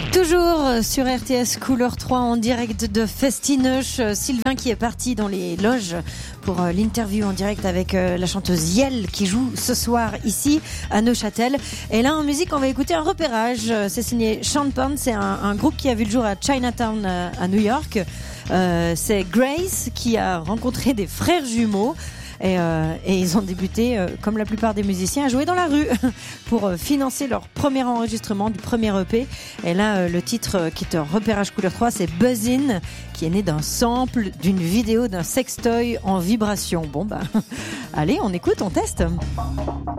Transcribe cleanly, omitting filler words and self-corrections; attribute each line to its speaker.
Speaker 1: Toujours sur RTS Couleur 3 en direct de Festinoche. Sylvain qui est parti dans les loges pour l'interview en direct avec la chanteuse Yel qui joue ce soir ici à Neuchâtel. Et là en musique on va écouter un repérage. C'est signé Sean Penn, c'est un groupe qui a vu le jour à Chinatown à New York. C'est Grace qui a rencontré des frères jumeaux. Et ils ont débuté, comme la plupart des musiciens, à jouer dans la rue pour financer leur premier enregistrement du premier EP. Et là, le titre qui est un repérage Couleur 3, c'est Buzzin', qui est né d'un sample d'une vidéo d'un sextoy en vibration. Bon, allez, on écoute, on teste.